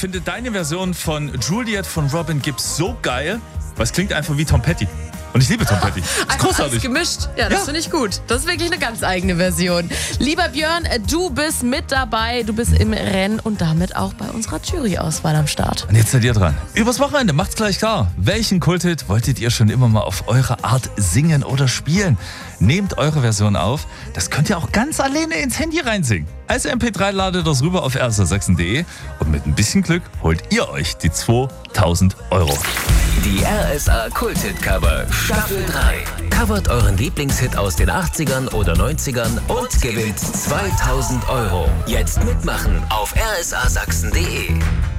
finde deine Version von Juliet von Robin Gibbs so geil, weil es klingt einfach wie Tom Petty. Und ich liebe Tom Petty. Das ist Einfach großartig. alles gemischt. Ja, das finde ich gut. Das ist wirklich eine ganz eigene Version. Lieber Björn, du bist mit dabei. Du bist im Rennen und damit auch bei unserer Jury-Auswahl am Start. Und jetzt seid ihr dran. Übers Wochenende macht's gleich klar. Welchen Kulthit wolltet ihr schon immer mal auf eure Art singen oder spielen? Nehmt eure Version auf. Das könnt ihr auch ganz alleine ins Handy reinsingen. Als MP3 ladet das rüber auf rsa6.de und mit ein bisschen Glück holt ihr euch die 2000 Euro. Die RSA Kulthit-Cover Staffel 3. Covert euren Lieblingshit aus den 80ern oder 90ern und gewinnt 2000 Euro. Jetzt mitmachen auf rsasachsen.de.